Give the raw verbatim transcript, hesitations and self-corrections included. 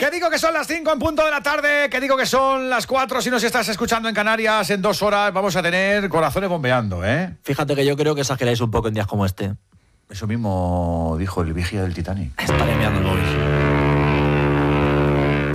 Que digo que son las cinco en punto de la tarde, que digo que son las cuatro si nos estás escuchando en Canarias. En dos horas vamos a tener corazones bombeando, ¿eh? Fíjate que yo creo que exageráis un poco en días como este. Eso mismo dijo el vigía del Titanic. Estaré mirando el móvil.